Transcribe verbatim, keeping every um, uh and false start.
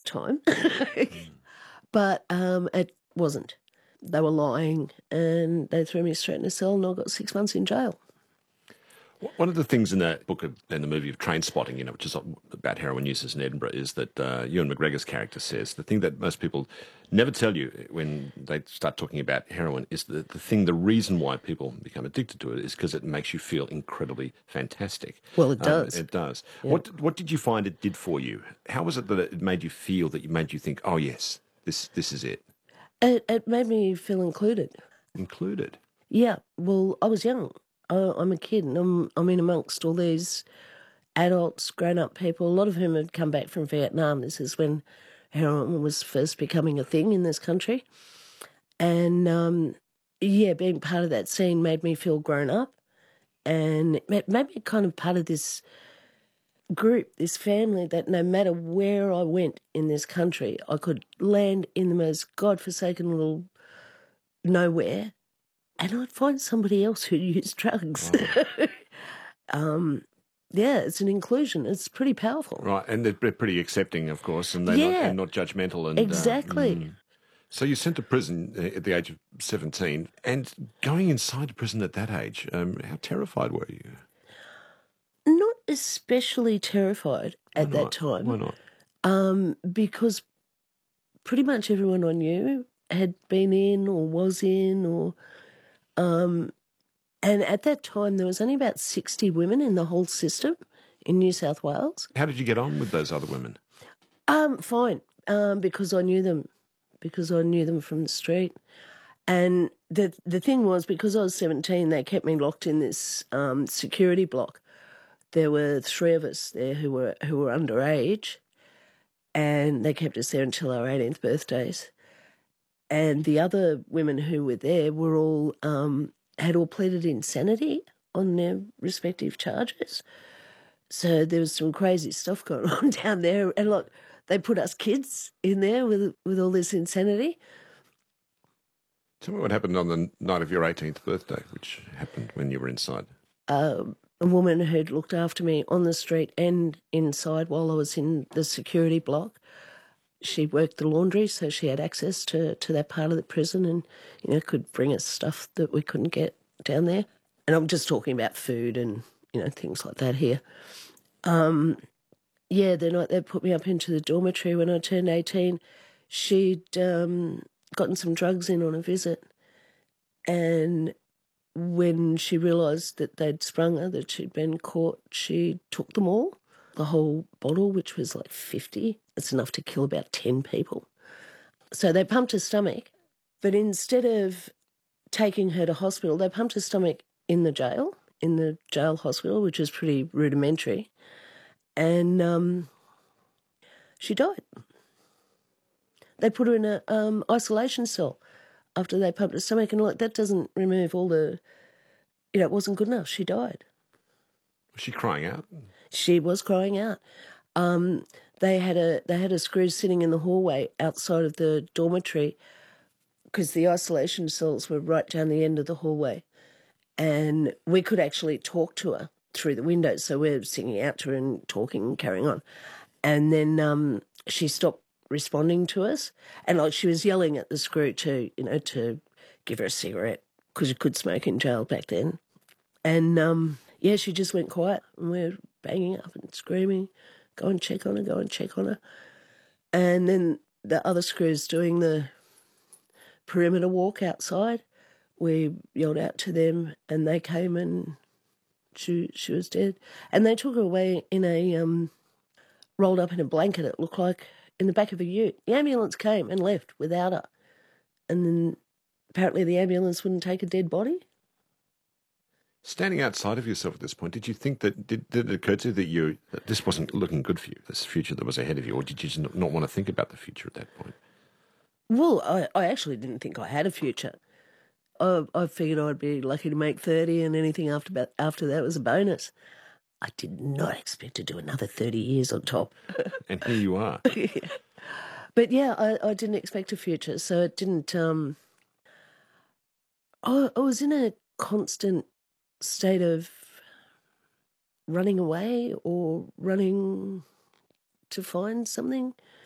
time. But um, it wasn't. They were lying, and they threw me straight in a cell, and I got six months in jail. One of the things in that book of, and the movie of Train Spotting, you know, which is about heroin users in Edinburgh, is that uh, Ewan McGregor's character says the thing that most people never tell you when they start talking about heroin is that the thing, the reason why people become addicted to it is because it makes you feel incredibly fantastic. Well, it does. Um, it does. Yeah. What What did you find it did for you? How was it that it made you feel, that you made you think, oh yes, this this is it? It, it made me feel included. Included. Yeah. Well, I was young. I, I'm a kid, and I'm I'm in amongst all these adults, grown-up people, a lot of whom had come back from Vietnam. This is when heroin was first becoming a thing in this country. And, um, yeah, being part of that scene made me feel grown up, and it made me kind of part of this group, this family, that no matter where I went in this country, I could land in the most godforsaken little nowhere, and I'd find somebody else who used drugs. Oh. um, yeah, it's an inclusion. It's pretty powerful. Right, and they're pretty accepting, of course, and they're Yeah. not, and not judgmental. And, Exactly. Uh, mm. So you're sent to prison at the age of seventeen, and going inside the prison at that age, um, how terrified were you? Not especially terrified at Why that not? time. Why not? Um, because pretty much everyone I knew had been in or was in, or um, and at that time there was only about sixty women in the whole system in New South Wales. How did you get on with those other women? Um, fine, um, because I knew them, because I knew them from the street. And the the thing was, because I was seventeen, they kept me locked in this um, security block. There were three of us there who were who were underage, and they kept us there until our eighteenth birthdays. And the other women who were there were all um, had all pleaded insanity on their respective charges. So there was some crazy stuff going on down there, and look, they put us kids in there with with all this insanity. Tell me what happened on the night of your eighteenth birthday, which happened when you were inside. Um, a woman who'd looked after me on the street and inside while I was in the security block. She worked the laundry, so she had access to, to that part of the prison, and, you know, could bring us stuff that we couldn't get down there. And I'm just talking about food and, you know, things like that here. Um, yeah, the night they put me up into the dormitory when I turned eighteen, she'd um, gotten some drugs in on a visit, and when she realised that they'd sprung her, that she'd been caught, she took them all, the whole bottle, which was like fifty. It's enough to kill about ten people. So they pumped her stomach, but instead of taking her to hospital, they pumped her stomach in the jail, in the jail hospital, which is pretty rudimentary, and um, she died. They put her in a um, isolation cell after they pumped her stomach, and like that doesn't remove all the, you know, it wasn't good enough. She died. Was she crying out? She was crying out. Um, they had a they had a screw sitting in the hallway outside of the dormitory, because the isolation cells were right down the end of the hallway, and we could actually talk to her through the window. So we're singing out to her and talking and carrying on, and then um, she stopped responding to us, and like she was yelling at the screw to, you know, to give her a cigarette, because you could smoke in jail back then. And um, yeah, she just went quiet, and we're banging up and screaming, go and check on her, go and check on her. And then the other screws doing the perimeter walk outside, we yelled out to them, and they came, and she she was dead. And they took her away in a um, rolled up in a blanket. It looked like in the back of a ute. The ambulance came and left without her. And then apparently the ambulance wouldn't take a dead body. Standing outside of yourself at this point, did you think that, did, did it occur to you that you, that this wasn't looking good for you, this future that was ahead of you, or did you just not, not want to think about the future at that point? Well, I, I actually didn't think I had a future. I, I figured I'd be lucky to make thirty, and anything after, after that was a bonus. I did not expect to do another thirty years on top. And here you are. Yeah. But yeah, I, I didn't expect a future, so it didn't... Um, I, I was in a constant state of running away or running to find something.